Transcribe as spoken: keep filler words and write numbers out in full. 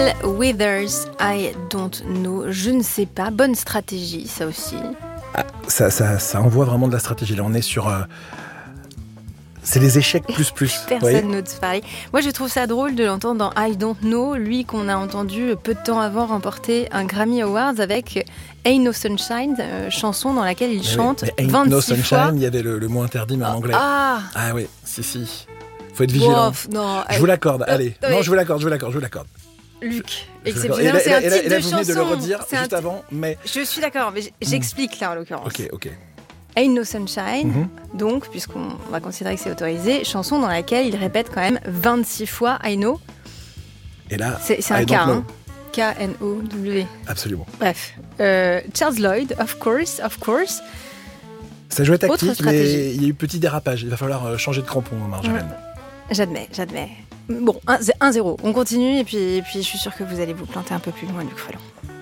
Bill Withers, I don't know, je ne sais pas. Bonne stratégie, ça aussi. Ah, ça, ça, ça envoie vraiment de la stratégie. Là, on est sur... Euh... C'est les échecs plus plus. Personne n'ose parler. Moi, je trouve ça drôle de l'entendre dans I Don't Know, lui qu'on a entendu peu de temps avant remporter un Grammy Awards avec Ain't No Sunshine, euh, chanson dans laquelle il mais chante oui, mais vingt-six No Sunshine, fois. Il y avait le, le mot interdit, mais en anglais. Ah, ah oui, si, si. Faut être vigilant. Bof, non, je vous l'accorde, euh, allez. Euh, non, je vous l'accorde, je vous l'accorde, je vous l'accorde. Luc, je, exceptionnel, je c'est un et là, titre et là, de vous chanson. venez de le redire c'est juste un... avant, mais... Je suis d'accord, mais j'explique là en l'occurrence. Ok, ok. Ain't No Sunshine, mm-hmm. donc, puisqu'on va considérer que c'est autorisé, chanson dans laquelle il répète quand même vingt-six fois I know. Et là, c'est, c'est un K, hein. K N O W. Absolument. Bref. Euh, Charles Lloyd, of course, of course. Ça jouait tactique, mais il y a eu petit dérapage. Il va falloir changer de crampon, Marjolaine. Ouais. J'admets, j'admets. Bon, un zéro. On continue et puis, et puis je suis sûre que vous allez vous planter un peu plus loin, Luc Frelon.